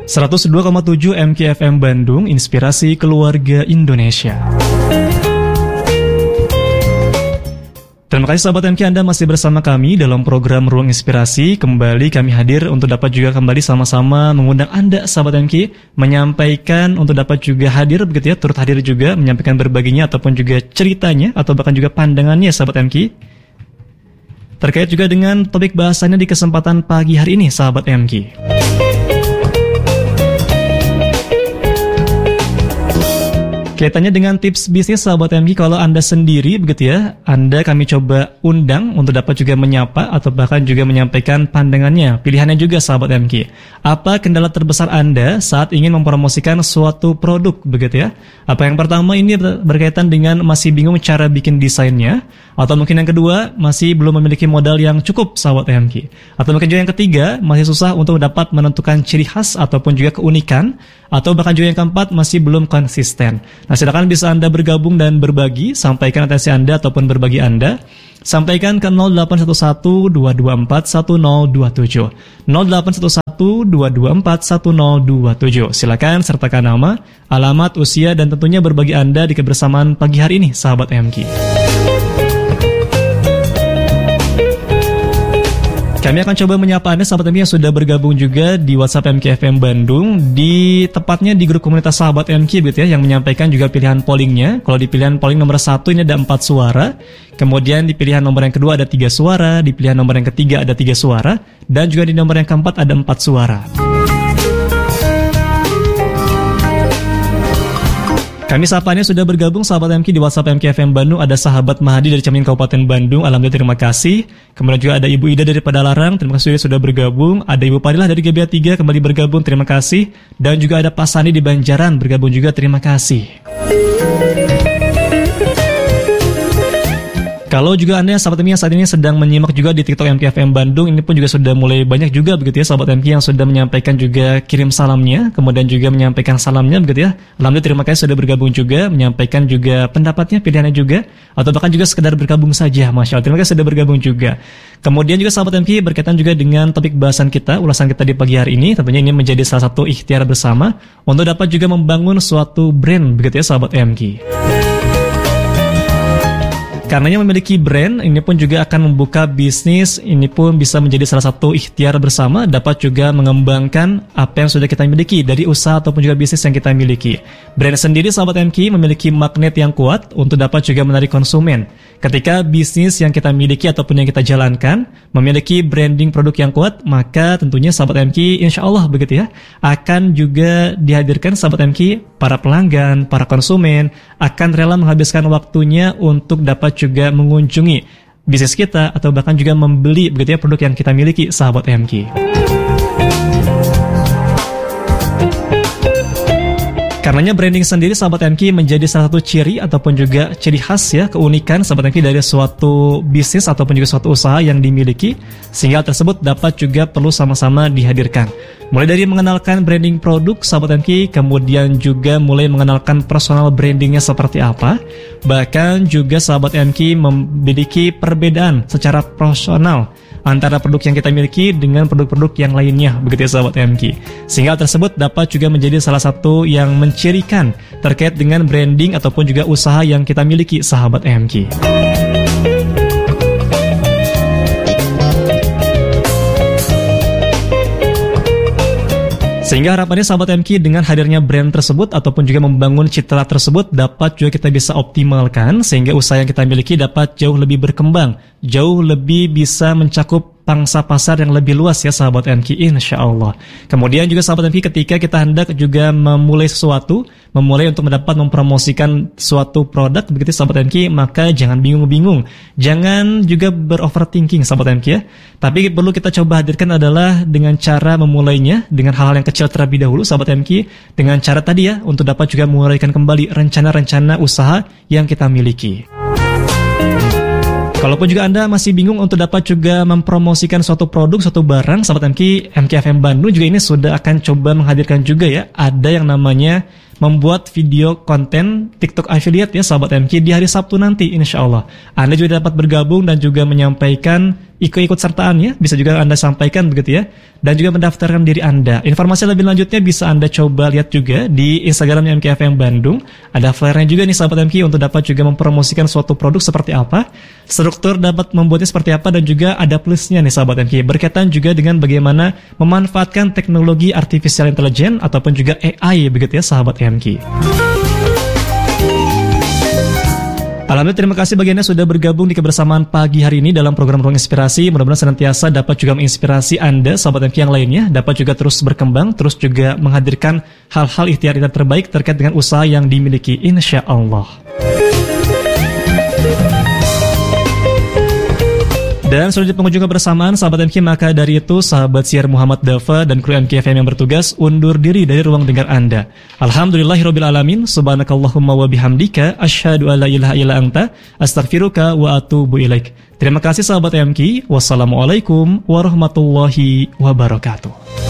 102,7 MKFM Bandung, Inspirasi Keluarga Indonesia. Terima kasih sahabat MK, Anda masih bersama kami dalam program Ruang Inspirasi. Kembali kami hadir untuk dapat juga kembali sama-sama mengundang Anda sahabat MK, menyampaikan untuk dapat juga hadir begitu ya, turut hadir juga menyampaikan berbaginya ataupun juga ceritanya atau bahkan juga pandangannya sahabat MK. Terkait juga dengan topik bahasannya di kesempatan pagi hari ini sahabat MK. Kaitannya dengan tips bisnis sahabat MK, kalau Anda sendiri begitu ya, Anda kami coba undang untuk dapat juga menyapa atau bahkan juga menyampaikan pandangannya, pilihannya juga sahabat MK. Apa kendala terbesar Anda saat ingin mempromosikan suatu produk begitu ya? Apa yang pertama ini berkaitan dengan masih bingung cara bikin desainnya, atau mungkin yang kedua masih belum memiliki modal yang cukup sahabat MK, atau mungkin juga yang ketiga masih susah untuk dapat menentukan ciri khas ataupun juga keunikan, atau bahkan juga yang keempat masih belum konsisten. Nah, silakan bisa Anda bergabung dan berbagi, sampaikan atensi Anda ataupun berbagi Anda. Sampaikan ke 0811-224-1027. 0811-224-1027. Silakan sertakan nama, alamat, usia, dan tentunya berbagi Anda di kebersamaan pagi hari ini, sahabat MK. Kami akan coba menyapa Anda sahabat MK yang sudah bergabung juga di WhatsApp MKFM Bandung, tepatnya di grup komunitas sahabat MK gitu ya, yang menyampaikan juga pilihan pollingnya. Kalau di pilihan polling nomor 1 ini ada 4 suara, kemudian di pilihan nomor yang kedua ada 3 suara, di pilihan nomor yang ketiga ada 3 suara, dan juga di nomor yang keempat ada 4 suara. Kami sapanya sudah bergabung sahabat MK di WhatsApp MKFM Bandung. Ada sahabat Mahadi dari Cermin Kabupaten Bandung, alhamdulillah terima kasih. Kemudian juga ada Ibu Ida dari Padalarang, terima kasih sudah bergabung. Ada Ibu Padilah dari GBA 3 kembali bergabung, terima kasih. Dan juga ada Pak Sani di Banjaran bergabung juga, terima kasih. Kalau juga Anda sahabat MK yang saat ini sedang menyimak juga di TikTok MKFM Bandung, ini pun juga sudah mulai banyak juga begitu ya sahabat MK yang sudah menyampaikan juga kirim salamnya, kemudian juga menyampaikan salamnya begitu ya. Alhamdulillah terima kasih sudah bergabung juga, menyampaikan juga pendapatnya, pilihannya juga, atau bahkan juga sekedar bergabung saja. Masya Allah, terima kasih sudah bergabung juga. Kemudian juga sahabat MK berkaitan juga dengan topik bahasan kita, ulasan kita di pagi hari ini, tentunya ini menjadi salah satu ikhtiar bersama untuk dapat juga membangun suatu brand begitu ya sahabat MK. Karenanya memiliki brand, ini pun juga akan membuka bisnis, ini pun bisa menjadi salah satu ikhtiar bersama, dapat juga mengembangkan apa yang sudah kita miliki dari usaha ataupun juga bisnis yang kita miliki. Brand sendiri sahabat MK memiliki magnet yang kuat untuk dapat juga menarik konsumen. Ketika bisnis yang kita miliki ataupun yang kita jalankan memiliki branding produk yang kuat, maka tentunya sahabat MK insya Allah begitu ya, akan juga dihadirkan sahabat MK, para pelanggan, para konsumen akan rela menghabiskan waktunya untuk dapat juga mengunjungi bisnis kita atau bahkan juga membeli begitu ya produk yang kita miliki sahabat MK. Karenanya branding sendiri sahabat MK menjadi salah satu ciri ataupun juga ciri khas ya, keunikan sahabat MK dari suatu bisnis ataupun juga suatu usaha yang dimiliki, sehingga tersebut dapat juga perlu sama-sama dihadirkan. Mulai dari mengenalkan branding produk sahabat MK, kemudian juga mulai mengenalkan personal brandingnya seperti apa, bahkan juga sahabat MK memiliki perbedaan secara personal antara produk yang kita miliki dengan produk-produk yang lainnya begitu ya sahabat MK, sehingga tersebut dapat juga menjadi salah satu yang mencirikan terkait dengan branding ataupun juga usaha yang kita miliki sahabat MK. Sehingga harapannya sahabat MK dengan hadirnya brand tersebut ataupun juga membangun citra tersebut dapat juga kita bisa optimalkan sehingga usaha yang kita miliki dapat jauh lebih berkembang, jauh lebih bisa mencakup pangsa pasar yang lebih luas ya sahabat MK insya Allah. Kemudian juga sahabat MK ketika kita hendak juga memulai sesuatu, memulai untuk mendapat mempromosikan suatu produk begitu sahabat MK, maka jangan bingung-bingung, jangan juga beroverthinking sahabat MK ya. Tapi perlu kita coba hadirkan adalah dengan cara memulainya dengan hal-hal yang kecil terlebih dahulu sahabat MK, dengan cara tadi ya untuk dapat juga menguraikan kembali rencana-rencana usaha yang kita miliki. Kalaupun juga Anda masih bingung untuk dapat juga mempromosikan suatu produk, suatu barang, sahabat MKFM Bandung juga ini sudah akan coba menghadirkan juga ya, ada yang namanya membuat video konten TikTok affiliate ya sahabat MQ di hari Sabtu nanti insya Allah. Anda juga dapat bergabung dan juga menyampaikan ikut sertaan ya, bisa juga Anda sampaikan begitu ya, dan juga mendaftarkan diri Anda. Informasi lebih lanjutnya bisa Anda coba lihat juga di Instagram MKFM Bandung. Ada flyernya juga nih sahabat MQ untuk dapat juga mempromosikan suatu produk seperti apa, struktur dapat membuatnya seperti apa, dan juga ada plusnya nih sahabat MQ berkaitan juga dengan bagaimana memanfaatkan teknologi artificial intelligence ataupun juga AI begitu ya sahabat MQ. Alhamdulillah, terima kasih bagi Anda sudah bergabung di kebersamaan pagi hari ini dalam program Ruang Inspirasi. Mudah-mudahan senantiasa dapat juga menginspirasi Anda, sahabat MQ yang lainnya, dapat juga terus berkembang, terus juga menghadirkan hal-hal ikhtiar terbaik terkait dengan usaha yang dimiliki, insya Allah. Dan sudah di penghujung kebersamaan sahabat MQ, maka dari itu sahabat siar Muhammad Dafa dan kru MKFM yang bertugas undur diri dari ruang dengar Anda. Alhamdulillahirabbil alamin, subhanakallahumma wa bihamdika asyhadu alla ilaha illa anta astaghfiruka wa atubu ilaik. Terima kasih sahabat MQ. Wassalamualaikum warahmatullahi wabarakatuh.